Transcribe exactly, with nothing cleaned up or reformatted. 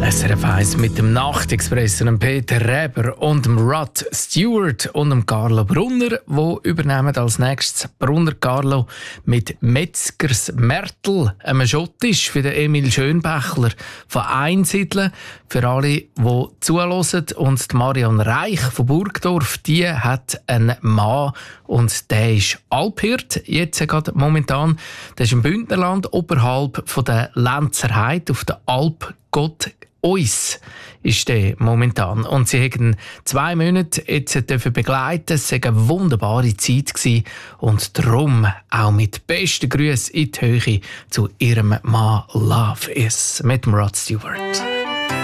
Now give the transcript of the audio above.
S R F eins mit dem Nachtexpress, dem Peter Reber und dem Rod Stewart und dem Carlo Brunner, wo übernehmen als nächstes. Brunner Carlo mit Metzgers Märtel, einem Schottisch für den Emil Schönbächler von Einsiedeln. Für alle, die zuhören. Und die Marion Reich von Burgdorf, die hat einen Mann und der ist Alphirt, jetzt gerade momentan. Der ist im Bündnerland, oberhalb von der Lenzerheide auf der Alp Gott uns ist der momentan. Und sie haben zwei Monate jetzt dürfen begleiten. Es war eine wunderbare Zeit gewesen. Und darum auch mit besten Grüßen in die Höhe zu ihrem Mann Love Is mit dem Rod Stewart.